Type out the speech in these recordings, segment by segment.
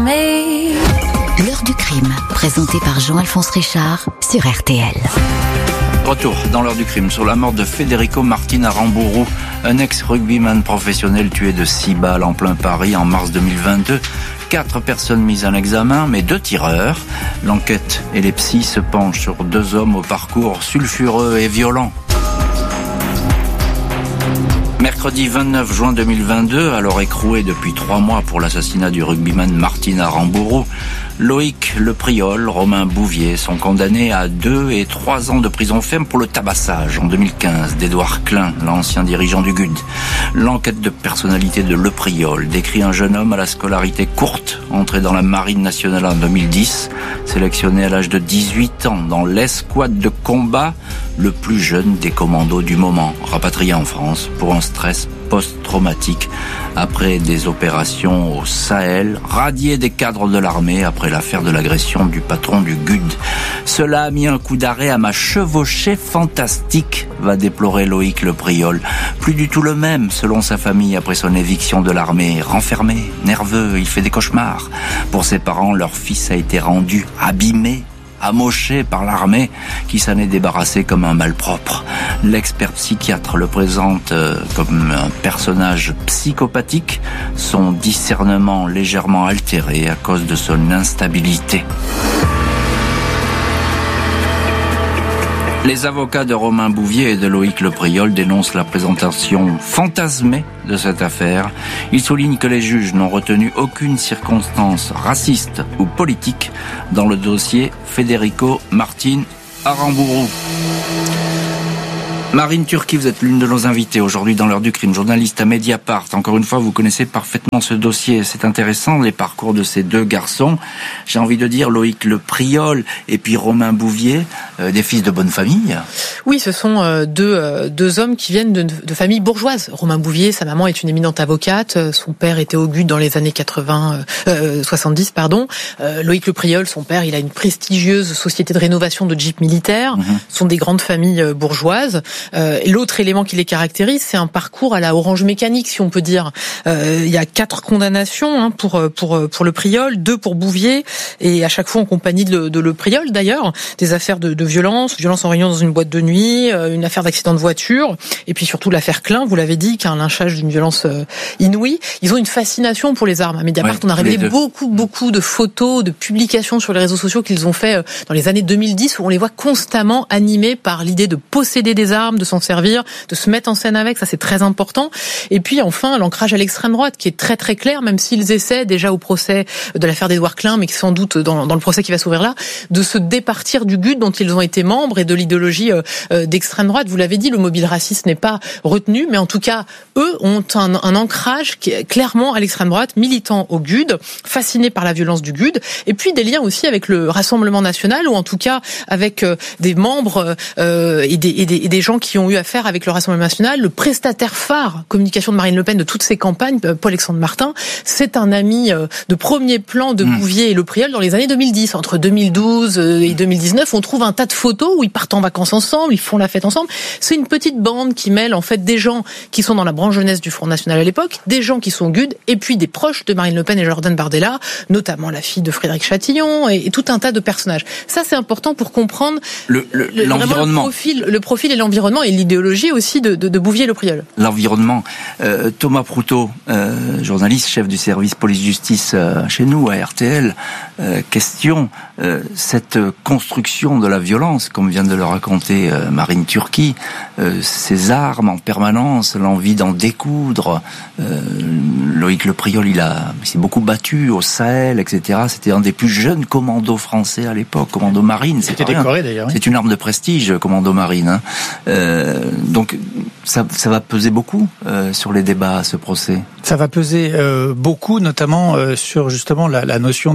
me. L'heure du crime, présentée par Jean-Alphonse Richard sur RTL. Retour dans l'heure du crime sur la mort de Federico Martin Aramburu, un ex-rugbyman professionnel tué de 6 balles en plein Paris en mars 2022. 4 personnes mises en examen, mais 2 tireurs. L'enquête et les psys se penchent sur 2 hommes au parcours sulfureux et violent. Mercredi 29 juin 2022, alors écroué depuis 3 mois pour l'assassinat du rugbyman Martin Aramburu, Loïc Le Priol, Romain Bouvier sont condamnés à 2 et 3 ans de prison ferme pour le tabassage en 2015 d'Édouard Klein, l'ancien dirigeant du GUD. L'enquête de personnalité de Le Priol décrit un jeune homme à la scolarité courte, entré dans la Marine nationale en 2010, sélectionné à l'âge de 18 ans dans l'escouade de combat, le plus jeune des commandos du moment, rapatrié en France pour un stress post-traumatique après des opérations au Sahel, radié des cadres de l'armée après l'affaire de l'agression du patron du GUD. Cela a mis un coup d'arrêt à ma chevauchée fantastique, va déplorer Loïc Le Priol. Plus du tout le même, selon sa famille, après son éviction de l'armée. Renfermé, nerveux, il fait des cauchemars. Pour ses parents, leur fils a été rendu abîmé, amoché par l'armée qui s'en est débarrassé comme un malpropre. L'expert psychiatre le présente comme un personnage psychopathique, son discernement légèrement altéré à cause de son instabilité. Les avocats de Romain Bouvier et de Loïc Le Priol dénoncent la présentation fantasmée de cette affaire. Ils soulignent que les juges n'ont retenu aucune circonstance raciste ou politique dans le dossier Federico Martin Aramburu. Marine Turki, vous êtes l'une de nos invitées aujourd'hui dans l'heure du crime, journaliste à Mediapart. Encore une fois, vous connaissez parfaitement ce dossier. C'est intéressant, les parcours de ces 2 garçons. J'ai envie de dire Loïc Le Priol et puis Romain Bouvier, des fils de bonne famille. Oui, ce sont deux hommes qui viennent de familles bourgeoises. Romain Bouvier, sa maman est une éminente avocate. Son père était au GUD dans les années 70. Loïc Le Priol, son père, il a une prestigieuse société de rénovation de jeeps militaires. Ce sont des grandes familles bourgeoises. Et l'autre élément qui les caractérise, c'est un parcours à la Orange Mécanique, si on peut dire. Il y a 4 condamnations pour Le Priol, 2 pour Bouvier, et à chaque fois en compagnie de Le Priol d'ailleurs, des affaires de violence en réunion dans une boîte de nuit, une affaire d'accident de voiture, et puis surtout l'affaire Klein, vous l'avez dit, qui a un lynchage d'une violence inouïe. Ils ont une fascination pour les armes. À Mediapart, on a révélé beaucoup de photos, de publications sur les réseaux sociaux qu'ils ont fait dans les années 2010, où on les voit constamment animés par l'idée de posséder des armes, de s'en servir, de se mettre en scène avec, ça c'est très important. Et puis enfin, l'ancrage à l'extrême droite qui est très très clair, même s'ils essaient déjà au procès de l'affaire d'Édouard Klein, mais qui sans doute dans le procès qui va s'ouvrir là, de se départir du GUD dont ils ont été membres et de l'idéologie d'extrême droite. Vous l'avez dit, le mobile raciste n'est pas retenu, mais en tout cas, eux ont un ancrage qui est clairement à l'extrême droite, militants au GUD, fascinés par la violence du GUD, et puis des liens aussi avec le Rassemblement national, ou en tout cas avec des membres et des gens qui ont eu affaire avec le Rassemblement national. Le prestataire phare communication de Marine Le Pen de toutes ces campagnes, Paul-Alexandre Martin, c'est un ami de premier plan de Bouvier et Le Priol dans les années 2010. Entre 2012 et 2019, on trouve un tas de photos où ils partent en vacances ensemble, ils font la fête ensemble. C'est une petite bande qui mêle en fait des gens qui sont dans la branche jeunesse du Front National à l'époque, des gens qui sont GUD, et puis des proches de Marine Le Pen et Jordan Bardella, notamment la fille de Frédéric Chatillon, et tout un tas de personnages. Ça, c'est important pour comprendre l'environnement. Le profil et l'environnement, et l'idéologie aussi de Bouvier et Le Priol. L'environnement. Thomas Proutot, journaliste, chef du service police-justice chez nous, à RTL, question, cette construction de la violence, comme vient de le raconter Marine Turki, ces armes en permanence, l'envie d'en découdre, Loïc Le Priol, il s'est beaucoup battu au Sahel, etc. C'était un des plus jeunes commandos français à l'époque, commando marine. C'était décoré d'ailleurs. C'est une arme de prestige, commando marine. Donc ça va peser beaucoup sur les débats, ce procès. Ça va peser beaucoup, notamment sur justement la notion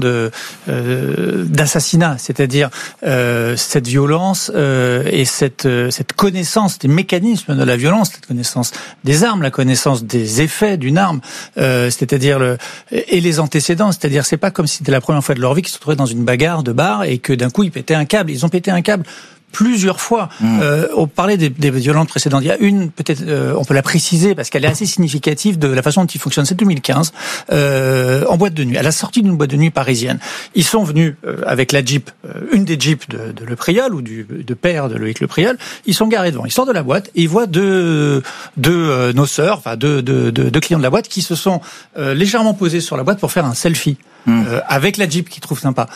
d'assassinat, c'est-à-dire cette violence et cette connaissance des mécanismes de la violence, cette connaissance des armes, la connaissance des effets d'une arme, c'est-à-dire et les antécédents, c'est-à-dire c'est pas comme si c'était la première fois de leur vie qu'ils se retrouvaient dans une bagarre de bar et que d'un coup ils pétaient un câble. Ils ont pété un câble plusieurs fois. On parlait des violences précédentes. Il y a une, peut-être, on peut la préciser parce qu'elle est assez significative de la façon dont il fonctionne. C'est 2015, en boîte de nuit, à la sortie d'une boîte de nuit parisienne. Ils sont venus avec la Jeep, une des Jeeps de Le Priol ou de père de Loïc Le Priol. Ils sont garés devant. Ils sortent de la boîte et ils voient deux noceurs, enfin deux clients de la boîte qui se sont légèrement posés sur la boîte pour faire un selfie. Avec la Jeep qu'ils trouvent sympa.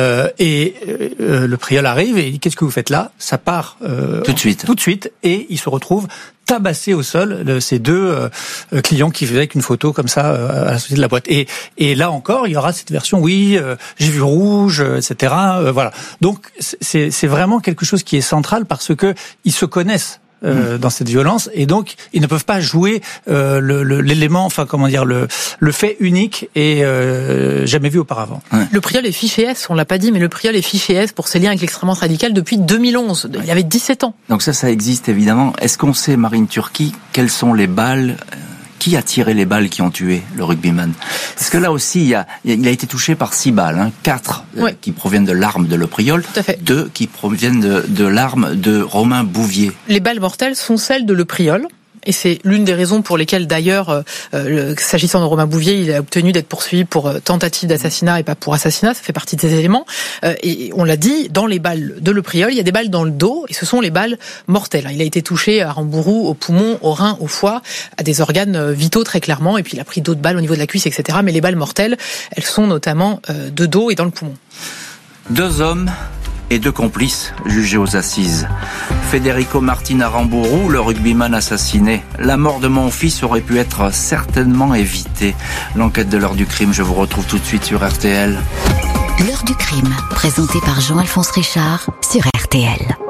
Le Priol arrive et il dit qu'est-ce que vous faites là? Ça part tout de suite et il se retrouve tabassé au sol ces deux clients qui faisaient qu'une photo comme ça à la sortie de la boîte. Et là encore, il y aura cette version j'ai vu rouge, etc. Voilà. Donc c'est vraiment quelque chose qui est central parce que ils se connaissent. Dans cette violence et donc ils ne peuvent pas jouer l'élément, enfin comment dire, le fait unique et jamais vu auparavant. Ouais. Le Priol est fiché S, on l'a pas dit, mais le Priol est fiché S pour ses liens avec l'extrême droite radicale depuis 2011. Il avait 17 ans. Donc ça existe évidemment. Est-ce qu'on sait, Marine Turki, quelles sont les balles? Qui a tiré les balles qui ont tué le rugbyman? Parce que là aussi, il a été touché par 6 balles, 4 qui proviennent de l'arme de Le Priol, 2 qui proviennent de l'arme de Romain Bouvier. Les balles mortelles sont celles de Le Priol. Et c'est l'une des raisons pour lesquelles, d'ailleurs, s'agissant de Romain Bouvier, il a obtenu d'être poursuivi pour tentative d'assassinat et pas pour assassinat. Ça fait partie de ces éléments. Et on l'a dit, dans les balles de Le Priol, il y a des balles dans le dos, et ce sont les balles mortelles. Il a été touché à Rambourou, au poumon, au rein, au foie, à des organes vitaux très clairement, et puis il a pris d'autres balles au niveau de la cuisse, etc. Mais les balles mortelles, elles sont notamment de dos et dans le poumon. 2 hommes et 2 complices jugés aux assises. Federico Martin Aramburu, le rugbyman assassiné. La mort de mon fils aurait pu être certainement évitée. L'enquête de l'heure du crime, je vous retrouve tout de suite sur RTL. L'heure du crime, présentée par Jean-Alphonse Richard sur RTL.